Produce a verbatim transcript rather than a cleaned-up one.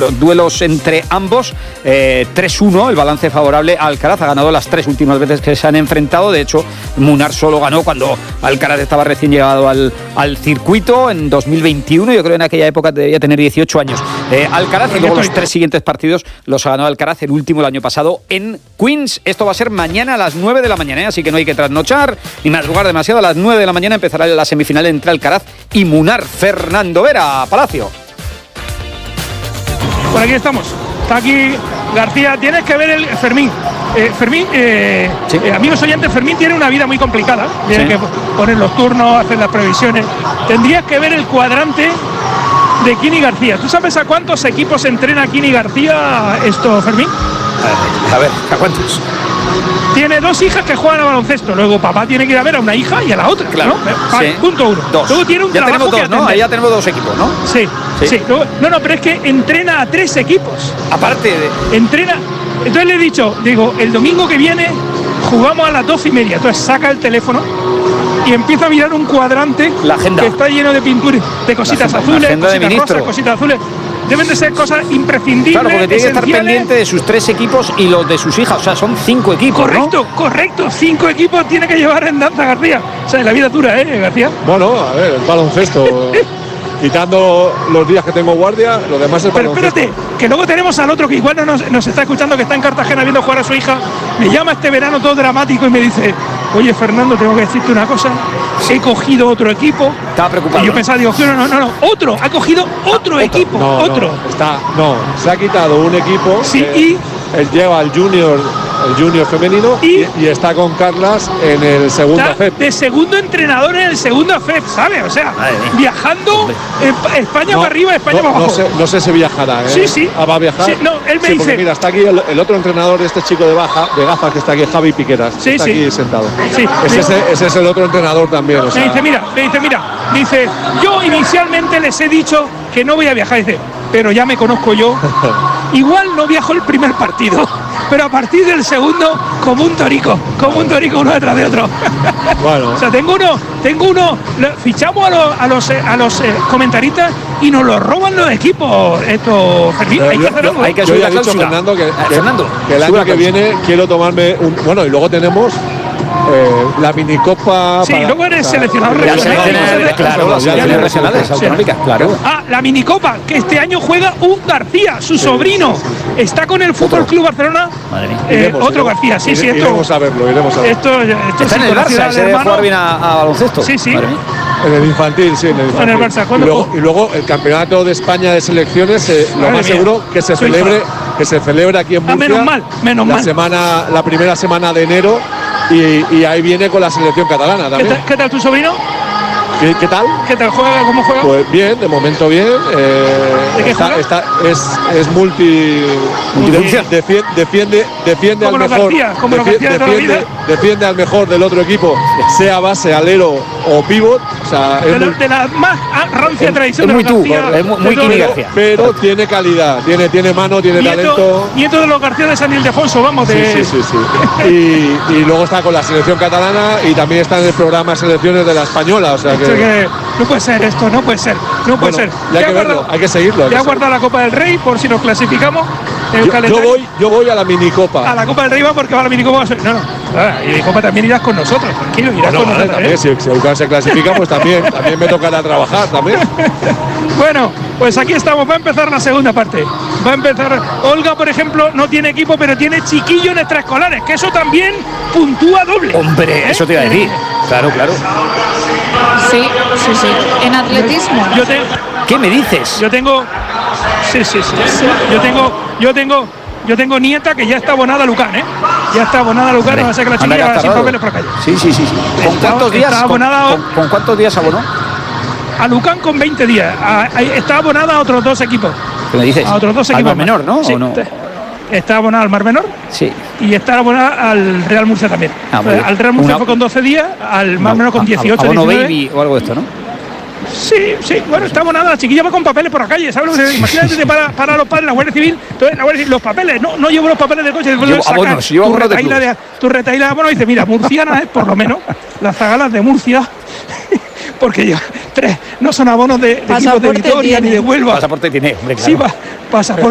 los duelos entre ambos, eh, tres uno, el balance favorable a Alcaraz. Ha ganado las tres últimas veces que se han enfrentado. De hecho, Munar solo ganó cuando Alcaraz estaba recién llegado al, al circuito en dos mil veintiuno. Yo creo que en aquella época debía tener dieciocho años. Eh, Alcaraz, y luego los tres siguientes partidos los ha ganado Alcaraz, el último el año pasado en Queens. Esto va a ser mañana a las nueve de la mañana, ¿eh? Así que no hay que trasnochar ni madrugar demasiado. A las nueve de la mañana empezará la semifinal entre Alcaraz y Munar. Fernando Vera, Palacio. Por aquí estamos. Está aquí García. Tienes que ver el Fermín. Eh, Fermín, eh, sí. eh, amigos oyentes, Fermín tiene una vida muy complicada. Tiene sí. que poner los turnos, hacer las previsiones. Tendrías que ver el cuadrante de Kini García. ¿Tú sabes a cuántos equipos entrena Kini García esto, Fermín? A ver, ¿a cuántos? Tiene dos hijas que juegan a baloncesto. Luego papá tiene que ir a ver a una hija y a la otra, claro, ¿no? Sí. Punto uno. Dos. Luego tiene un ya trabajo tenemos dos, que ¿no? Ahí ya tenemos dos equipos, ¿no? Sí, sí. sí. Luego, no, no, pero es que entrena a tres equipos. Aparte de... Entrena... Entonces le he dicho, digo, el domingo que viene jugamos a las doce y media. Entonces saca el teléfono y empieza a mirar un cuadrante la agenda. que está lleno de pinturas, de cositas la agenda, azules, la agenda cositas de rosas, cositas azules. Deben de ser cosas imprescindibles. Claro, porque tiene que estar pendiente de sus tres equipos y los de sus hijas. O sea, son cinco equipos, Correcto, ¿no? correcto. Cinco equipos tiene que llevar en danza García. O sea, la vida dura, ¿eh, García? Bueno, a ver, el baloncesto. Quitando los días que tengo guardia, lo demás es Pero baloncesto. espérate, que luego tenemos al otro que igual no nos, nos está escuchando, que está en Cartagena viendo jugar a su hija. Me llama este verano todo dramático y me dice: oye, Fernando, tengo que decirte una cosa. He cogido otro equipo. Estaba preocupado. Y yo pensaba, digo, no, no, no, no, otro, ha cogido otro ah, equipo, no, otro. No, está, no, se ha quitado un equipo. Sí, que y él lleva al junior, el junior femenino y, y, y está con Carlas en el segundo está A F E P. de segundo entrenador en el segundo A F E P, ¿sabes? O sea, viajando eh, España no, para arriba, España no, para abajo. No sé, no sé si viajará, ¿eh? Sí, sí. Ah, ¿va a viajar? Sí, no, él me sí, dice. Porque mira, está aquí el, el otro entrenador, este chico de baja, de gafas que está aquí, Javi Piqueras. Sí, está sí. aquí sentado. Sí. Ese, ese, ese es el otro entrenador también. O sea. Me dice, mira, me dice, mira, dice, yo inicialmente les he dicho que no voy a viajar, dice, pero ya me conozco yo. Igual no viajo el primer partido, pero a partir del segundo, como un torico, como un torico uno detrás de otro. Bueno. O sea, tengo uno, tengo uno, fichamos a los, a los, a los eh, comentaristas y nos lo roban los equipos. Esto, Fermín, hay que hacer algo. Hay que Yo subir ya la he dicho, cláusula. Fernando, que, que, Fernando, que el año que viene quiero tomarme un... Bueno, y luego tenemos eh, la minicopa... Sí, para, luego eres o sea, seleccionador ya regional. selecciones, Claro, las selecciones regionales autonómicas, claro. Ah, la minicopa, que este año juega un García, su sí, sobrino. Sí, sí. Está con el Fútbol Club Barcelona. Madre mía. Eh, iremos, otro iremos, García, sí, sí. Esto, iremos a verlo, iremos a verlo. Esto, esto está en el Barça, se debe jugar bien a, a baloncesto. Sí, sí. En el infantil, sí, en el infantil. En el Barça, y, luego, y luego el campeonato de España de selecciones, eh, lo más mía. seguro que se Soy celebre, fan. que se celebre aquí en Murcia. Ah, menos mal, menos la mal. Semana, la primera semana de enero y, y ahí viene con la selección catalana también. ¿Qué tal, qué tal tu sobrino? ¿Qué, ¿Qué tal? ¿Qué tal juega? ¿Cómo juega? Pues bien, de momento bien. Eh, ¿De qué está, juega? está, es, es multi. Multifunción. Defiende, defiende, defiende al Como los mejor. García, como los defi- García de toda la defiende, vida. defiende al mejor del otro equipo, sea base, alero o pivot. O sea, De es la, muy, de la más rancia es- tradición es de muy los tú, García. es muy- de muy todo Kini el- García. pero tiene calidad, tiene, tiene mano, tiene talento. Nieto, nieto de los García de San Ildefonso, vamos. Sí, De, sí, sí, sí. Y, y luego está con la selección catalana y también está en el programa selecciones de la española. O sea que, O sea que no puede ser esto, no puede ser, no puede bueno, ser. ya hay Ya que verlo, guarda- hay que seguirlo. hay que Ya seguirlo. guarda la Copa del Rey por si nos clasificamos en el Yo, yo calendario. voy, yo voy a la minicopa. A la Copa del Rey va porque va a la minicopa. No, no. Ah, y la Copa también irás con nosotros, tranquilo, irás Bueno, con vale, nosotros. también, ¿eh? si, si Euskadi se clasifica, pues también, también me tocará trabajar también. Bueno, pues aquí estamos, va a empezar la segunda parte. Va a empezar. Olga, por ejemplo, no tiene equipo, pero tiene chiquillos en extraescolares, que eso también puntúa doble. Hombre, ¿Eh? eso te iba a decir. Claro, claro. Sí, sí, sí. En atletismo. Yo, te, ¿Qué me dices? yo tengo. Sí, sí, sí. Yo tengo. Yo tengo. Yo tengo nieta que ya está abonada a Lucán, ¿eh? Ya está abonada a Lucán, no va a ser que la Anda, que chiquilla has sin tardado. papeles por la calle. Sí, sí, sí, sí. ¿Con Está- cuántos días? está con- abonada- con, con cuántos días abonó? A Lucán con veinte días. A- a- está abonada a otros dos equipos. ¿Qué me dices? A otros dos Al equipos. Mar Menor, ¿no? Sí, ¿O no? Está abonada al Mar Menor Sí. y está abonada al Real Murcia también. Ah, muy bien. Al Real Murcia Una- fue con doce días, al Mar Menor con dieciocho, Abono diecinueve. baby o algo de esto, ¿no? Sí, sí, bueno, está abonada, la chiquilla va con papeles por la calle, ¿sabes lo que se- Imagínate te para, para los padres, la Guardia Civil, entonces la Guardia Civil, los papeles, no, no llevo los papeles del coche, después Llevo sacan abonos, llevo tu abonos de retaíla club. de, tu retaíla de abono y dice, mira, murciana es por lo menos, las zagalas de Murcia, porque yo, tres, no son abonos de, de equipos de Pasaporte Vitoria tiene. ni de Huelva. Pasaporte tiene, hombre, claro. Sí, va, pasaporte.